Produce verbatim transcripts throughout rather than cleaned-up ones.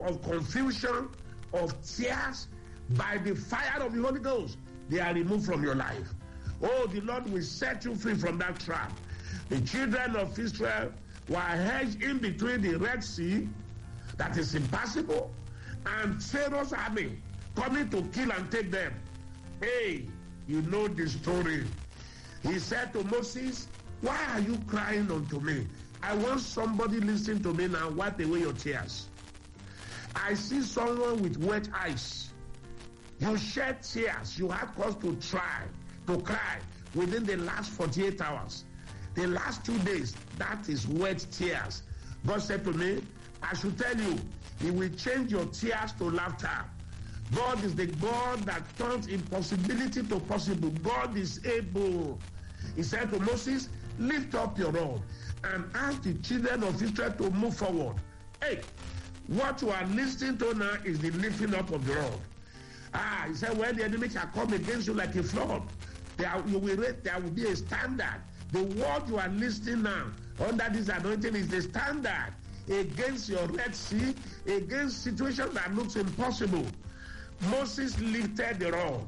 of confusion, of tears, by the fire of the Holy Ghost, they are removed from your life. Oh, the Lord will set you free from that trap. The children of Israel were hedged in between the Red Sea, that is impassable, and Pharaoh's army coming to kill and take them. Hey, you know the story. He said to Moses, why are you crying unto me? I want somebody listening to me now. Wipe away your tears. I see someone with wet eyes. You shed tears. You had cause to try, to cry within the last forty-eight hours. The last two days, that is wet tears. God said to me, I should tell you, He will change your tears to laughter. God is the God that turns impossibility to possible. God is able. He said to Moses, lift up your rod and ask the children of Israel to move forward. Hey, what you are listening to now is the lifting up of the rod. Ah, he said, when the enemy shall come against you like a flood, there, you will rate, there will be a standard. The word you are listening now under this anointing is the standard against your Red Sea, against situations that looks impossible. Moses lifted the rod.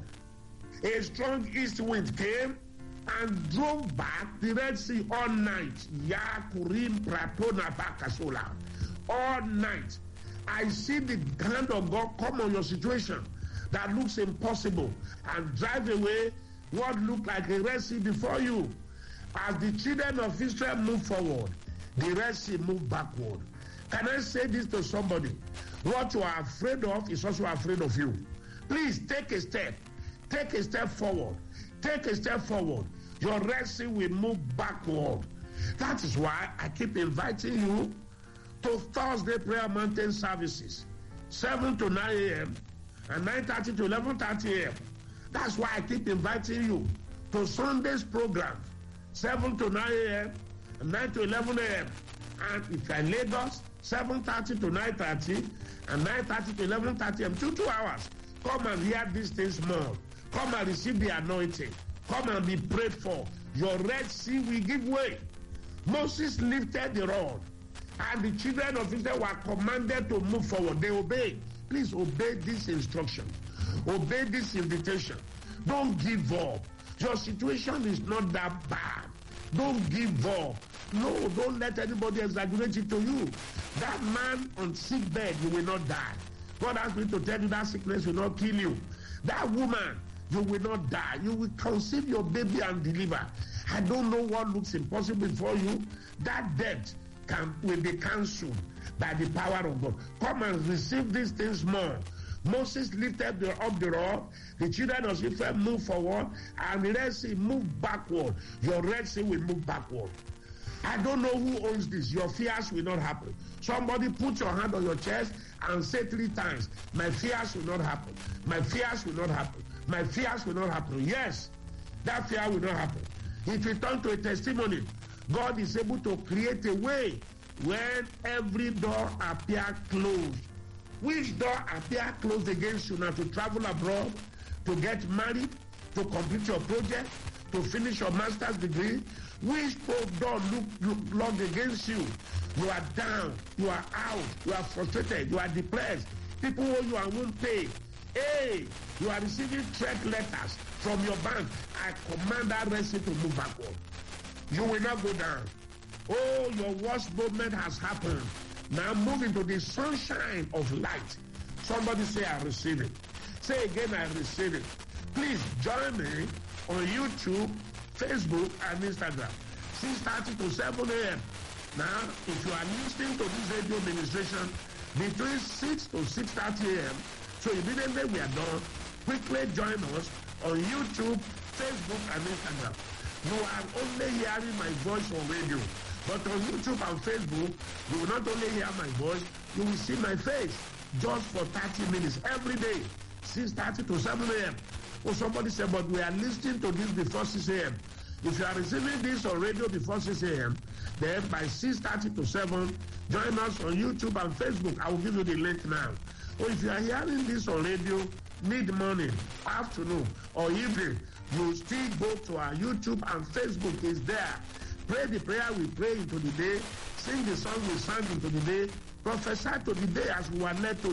A strong east wind came and drove back the Red Sea all night. Yakurim Pratona Bakasola. All night. I see the hand of God come on your situation that looks impossible and drive away what looked like a Red Sea before you. As the children of Israel move forward, the Red Sea moved backward. Can I say this to somebody? What you are afraid of is also afraid of you. Please take a step. Take a step forward. Take a step forward. Your Red Sea will move backward. That is why I keep inviting you to Thursday Prayer Mountain services, seven to nine a.m. and nine thirty to eleven thirty a.m. That's why I keep inviting you to Sunday's program, seven to nine a.m. and nine to eleven a.m. And if you're in Lagos, seven thirty to nine thirty and nine thirty to eleven thirty a.m. Two, two hours. Come and hear these things more. Come and receive the anointing. Come and be prayed for. Your Red Sea will give way. Moses lifted the rod, and the children of Israel were commanded to move forward. They obeyed. Please obey this instruction. Obey this invitation. Don't give up. Your situation is not that bad. Don't give up. No, don't let anybody exaggerate it to you. That man on sick bed, you will not die. God asked me to tell you that sickness will not kill you. That woman, you will not die. You will conceive your baby and deliver. I don't know what looks impossible for you. That debt can will be cancelled by the power of God. Come and receive these things more. Moses lifted the, up the rod. The children of Israel moved forward, and the Red Sea moved backward. Your Red Sea will move backward. I don't know who owns this. Your fears will not happen. Somebody put your hand on your chest and say three times, my fears will not happen. My fears will not happen. My fears will not happen. Yes, that fear will not happen. If you turn to a testimony, God is able to create a way when every door appears closed. Which door appear closed against you now? To travel abroad, to get married, to complete your project, to finish your master's degree? Which door look, look locked against you? You are down, you are out, you are frustrated, you are depressed. People owe you and won't pay. Hey, you are receiving threat letters from your bank. I command that Red Sea to move backward. You will not go down. Oh, your worst moment has happened. Now move into the sunshine of light. Somebody say, I receive it. Say again, I receive it. Please join me on YouTube, Facebook, and Instagram. six thirty to seven a.m. Now, if you are listening to this radio ministration between six to six thirty a.m., so immediately we are done, quickly join us on YouTube, Facebook, and Instagram. You are only hearing my voice on radio. But on YouTube and Facebook, you will not only hear my voice, you will see my face just for thirty minutes every day, six thirty to seven a.m. Oh, somebody said, but we are listening to this before six a.m. If you are receiving this on radio before six a.m., then by six thirty to seven, join us on YouTube and Facebook. I will give you the link now. Or if you are hearing this on radio mid-morning, afternoon, or evening, you still go to our YouTube and Facebook is there. Pray the prayer we pray into the day. Sing the song we sang into the day. Prophesy to the day as we were led to